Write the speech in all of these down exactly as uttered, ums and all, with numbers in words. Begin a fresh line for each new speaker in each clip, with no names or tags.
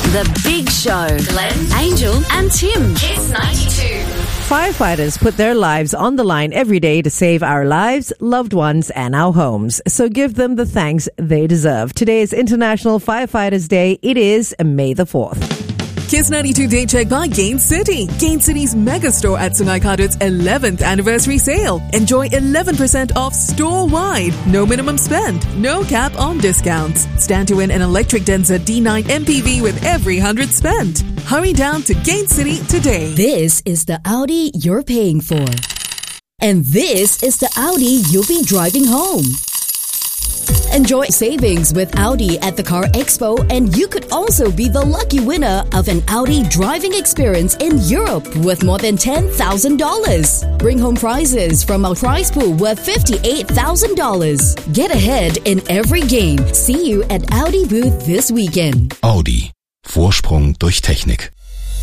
The Big Show. Glenn, Angel and Tim. Kiss ninety-two.
Firefighters put their lives on the line every day to save our lives, loved ones, and our homes. So give them the thanks they deserve. Today is International Firefighters Day. It is May the fourth.
Kiss ninety-two Day Check by Gain City. Gain City's mega store at Sungai Kadut's eleventh anniversary sale. Enjoy eleven percent off store-wide. No minimum spend. No cap on discounts. Stand to win an electric Denza D nine M P V with every one hundred spent. Hurry down to Gain City today.
This is the Audi you're paying for. And this is the Audi you'll be driving home. Enjoy savings with Audi at the Car Expo, and you could also be the lucky winner of an Audi driving experience in Europe with more than ten thousand dollars. Bring home prizes from a prize pool worth fifty-eight thousand dollars. Get ahead in every game. See you at Audi booth this weekend.
Audi. Vorsprung durch Technik.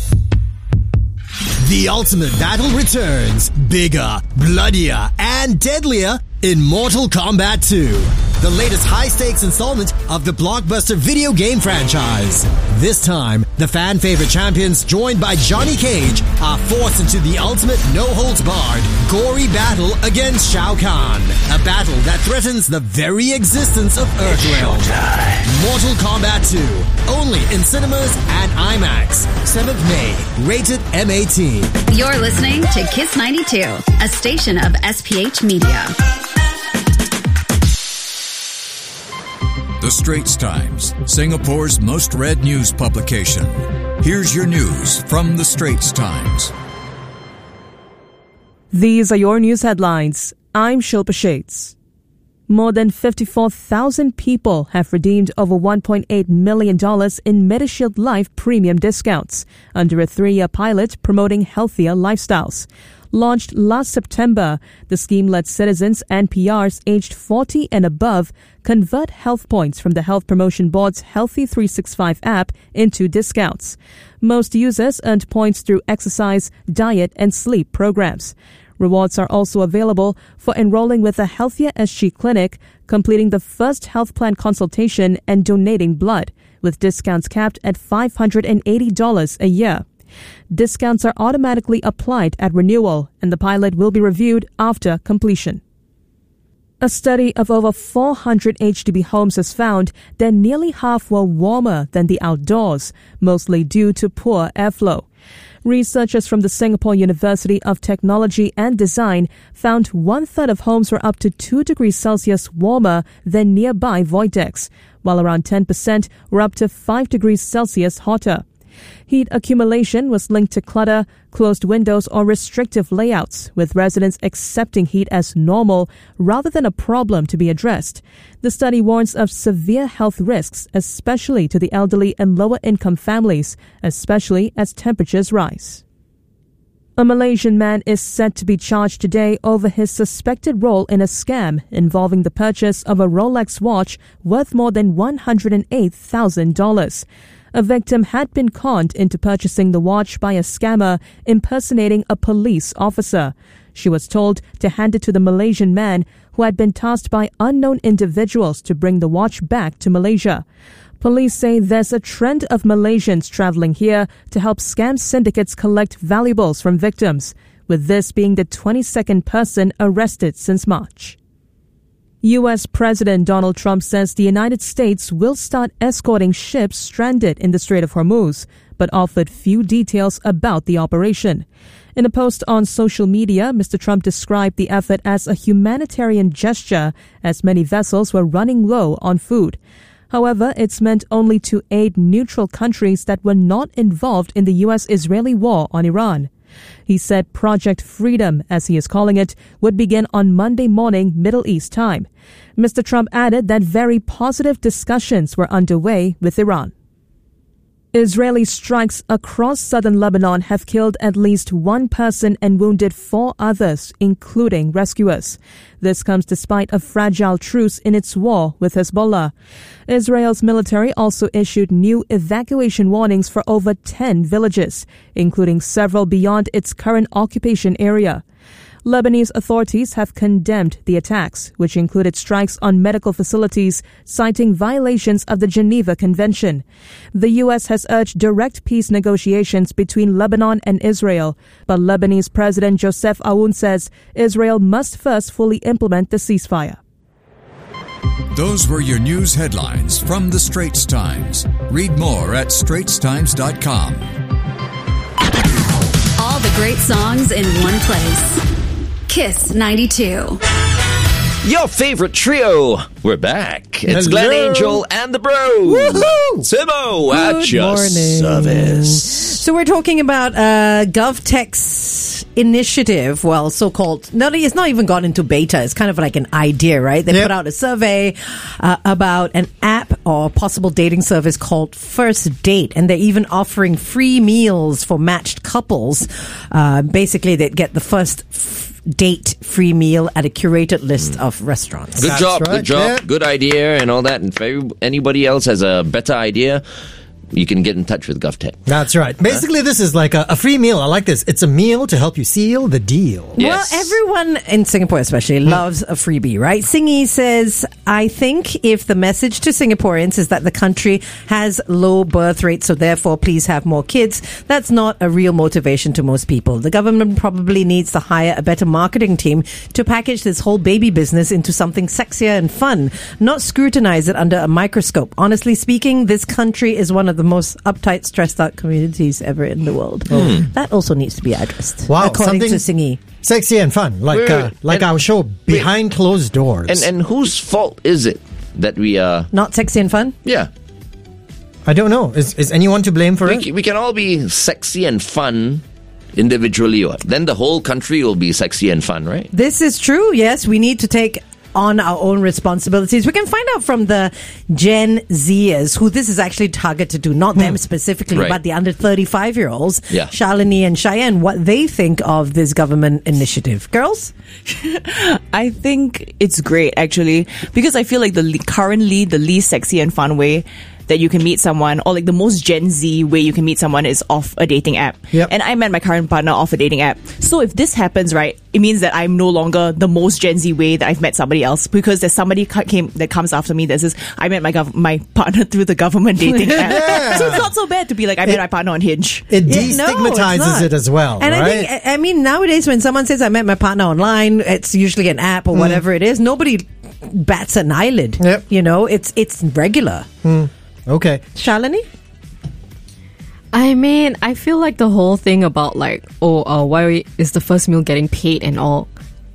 The ultimate battle returns, bigger, bloodier, and deadlier in Mortal Kombat two. The latest high-stakes installment of the blockbuster video game franchise. This time, the fan-favorite champions, joined by Johnny Cage, are forced into the ultimate no-holds-barred, gory battle against Shao Kahn. A battle that threatens the very existence of Earthrealm. Mortal Kombat two, only in cinemas and IMAX. seventh of May, rated M eighteen.
You're listening to Kiss ninety-two, a station of S P H Media.
The Straits Times, Singapore's most read news publication. Here's your news from The Straits Times.
These are your news headlines. I'm Shilpa Shades. More than fifty-four thousand people have redeemed over one point eight million dollars in MediShield Life premium discounts under a three-year pilot promoting healthier lifestyles. Launched last September, the scheme lets citizens and P Rs aged forty and above convert health points from the Health Promotion Board's Healthy three sixty-five app into discounts. Most users earned points through exercise, diet, and sleep programs. Rewards are also available for enrolling with a Healthier S G clinic, completing the first health plan consultation, and donating blood, with discounts capped at five hundred eighty dollars a year. Discounts are automatically applied at renewal, and the pilot will be reviewed after completion. A study of over four hundred H D B homes has found that nearly half were warmer than the outdoors, mostly due to poor airflow. Researchers from the Singapore University of Technology and Design found one-third of homes were up to two degrees Celsius warmer than nearby void decks, while around ten percent were up to five degrees Celsius hotter. Heat accumulation was linked to clutter, closed windows, or restrictive layouts, with residents accepting heat as normal rather than a problem to be addressed. The study warns of severe health risks, especially to the elderly and lower-income families, especially as temperatures rise. A Malaysian man is set to be charged today over his suspected role in a scam involving the purchase of a Rolex watch worth more than one hundred eight thousand dollars. A victim had been conned into purchasing the watch by a scammer impersonating a police officer. She was told to hand it to the Malaysian man, who had been tasked by unknown individuals to bring the watch back to Malaysia. Police say there's a trend of Malaysians traveling here to help scam syndicates collect valuables from victims, with this being the twenty-second person arrested since March. U S President Donald Trump says the United States will start escorting ships stranded in the Strait of Hormuz, but offered few details about the operation. In a post on social media, Mister Trump described the effort as a humanitarian gesture, as many vessels were running low on food. However, it's meant only to aid neutral countries that were not involved in the U S-Israeli war on Iran. He said Project Freedom, as he is calling it, would begin on Monday morning Middle East time. Mister Trump added that very positive discussions were underway with Iran. Israeli strikes across southern Lebanon have killed at least one person and wounded four others, including rescuers. This comes despite a fragile truce in its war with Hezbollah. Israel's military also issued new evacuation warnings for over ten villages, including several beyond its current occupation area. Lebanese authorities have condemned the attacks, which included strikes on medical facilities, citing violations of the Geneva Convention. The U S has urged direct peace negotiations between Lebanon and Israel, but Lebanese President Joseph Aoun says Israel must first fully implement the ceasefire.
Those were your news headlines from the Straits Times. Read more at straits times dot com.
All the great songs in one place. Kiss ninety-two.
Your favorite trio. We're back. It's
Hello.
Glenn Angel and the Bros.
Woohoo!
Simo at
Good
your
morning.
service.
So we're talking about uh, GovTech's initiative. Well, so-called. No, it's not even gone into beta. It's kind of like an idea, right? They
Yep.
put out a survey uh, about an app or possible dating service called First Date, and they're even offering free meals for matched couples. Uh, basically, they'd get the first f- date free meal at a curated list of restaurants.
Good
That's
job,
right,
good job,
yeah.
good idea and all that. And if every- anybody else has a better idea, you can get in touch with GovTech.
That's right. Basically, this is like a, a free meal. I like this. It's a meal to help you seal the deal.
Yes.
Well, everyone in Singapore especially loves a freebie, right? Singy says, I think if the message to Singaporeans is that the country has low birth rates, so therefore please have more kids, that's not a real motivation to most people. The government probably needs to hire a better marketing team to package this whole baby business into something sexier and fun, not scrutinize it under a microscope. Honestly speaking, this country is one of the most uptight, stressed out communities ever in the world. That also needs to be addressed.
Wow,
according to
something-
Singy.
Sexy and fun, like
Wait, wait,
uh, like
and-
our show Behind Closed Doors.
And and whose fault is it that we uh
Not sexy and fun?
yeah
I don't know. Is is anyone to blame for
we,
it?
c- we can all be sexy and fun individually, or then the whole country will be sexy and fun, right?
This is true. Yes, we need to take on our own responsibilities. We can find out from the Gen Zers who this is actually targeted to, not them specifically,
Right.
but the under thirty-five year olds,
Yeah.
Shalini and Cheyenne, what they think of this government initiative. Girls?
I think it's great actually because I feel like the le- currently the least sexy and fun way that you can meet someone, or like the most Gen Z way you can meet someone, is off a dating app.
Yep.
And I met my current partner off a dating app. So if this happens, right, it means that I'm no longer the most Gen Z way that I've met somebody else, because there's somebody ca- came that comes after me that says I met my gov- my partner through the government dating app.
Yeah.
So it's not so bad to be like I met my partner on Hinge.
It
Yeah, no, it's
destigmatizes
not.
it as well,
And
right?
I think, I I mean, nowadays when someone says I met my partner online, it's usually an app or whatever it is. Nobody bats an eyelid.
Yep.
You know, it's it's regular.
Okay.
Shalini?
I mean, I feel like the whole thing about like, oh, uh, why is the first meal getting paid and all?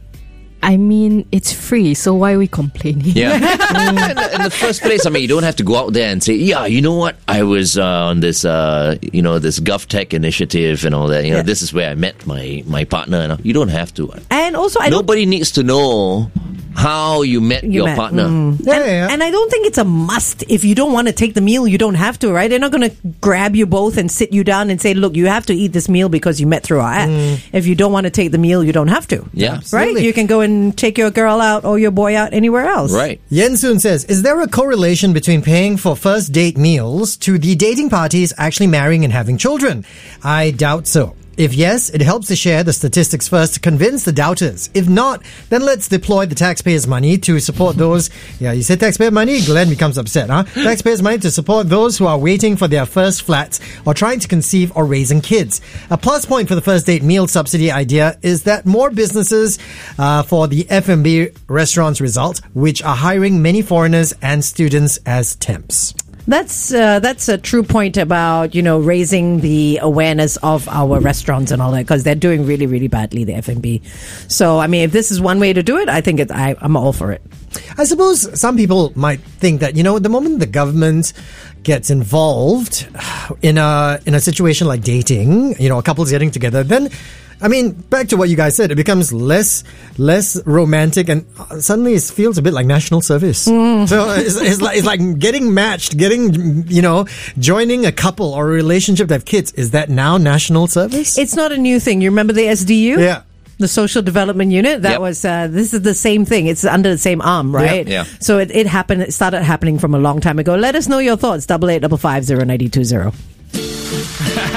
I mean, it's free, so why are we complaining?
Yeah. in, the, in the first place, I mean, you don't have to go out there and say, yeah, you know what? I was uh, on this, uh, you know, this GovTech initiative and all that. You know,
Yeah.
this is where I met my, my partner. And all. You don't have to.
And also, I don't
Nobody needs to know how you met
You
your
met,
partner.
mm.
Yeah,
and,
yeah, yeah.
and I don't think it's a must. If you don't want to take the meal, you don't have to, right? They're not going to grab you both and sit you down and say, look, you have to eat this meal because you met through our app. If you don't want to take the meal, you don't have to.
Yeah.
Right?
Absolutely.
You can go and take your girl out or your boy out anywhere else.
Right.
Yen Soon says, is there a correlation between paying for first date meals to the dating parties actually marrying and having children? I doubt so. If yes, it helps to share the statistics first to convince the doubters. If not, then let's deploy the taxpayers' money to support those. Yeah, you said taxpayer money? Glenn becomes upset, huh? Taxpayers' money to support those who are waiting for their first flats or trying to conceive or raising kids. A plus point for the first date meal subsidy idea is that more businesses uh, for the F and B restaurants result, which are hiring many foreigners and students as temps.
That's uh, that's a true point about, you know, raising the awareness of our restaurants and all that, because they're doing really, really badly, the F and B. So, I mean, if this is one way to do it, I think it, I, I'm all for it.
I suppose some people might think that, you know, the moment the government gets involved in a in a situation like dating, you know, a couple's getting together, then, I mean, back to what you guys said, it becomes less less romantic, and suddenly it feels a bit like national service.
Mm.
So it's, it's like it's like getting matched, getting, you know, joining a couple or a relationship to have kids. Is that now national service?
It's not a new thing. You remember the S D U?
Yeah.
The Social Development Unit, that
Yep.
was, uh, this is the same thing. It's under the same arm, right?
Yeah.
So it, it happened, it started happening from a long time ago. Let us know your thoughts. Double eight double five zero ninety two zero.